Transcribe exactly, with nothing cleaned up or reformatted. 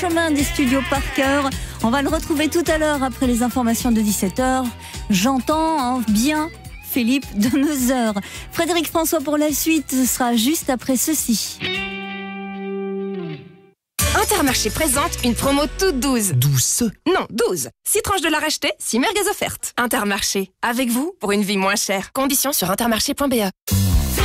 Chemin des studios par cœur. On va le retrouver tout à l'heure après les informations de dix-sept heures. J'entends bien Philippe de Neuzer. Frédéric François pour la suite, ce sera juste après ceci. Intermarché présente une promo toute douze. Douce. Non, douze. six tranches de la rachetée, six merguez offertes. Intermarché, avec vous pour une vie moins chère. Conditions sur intermarché point b e.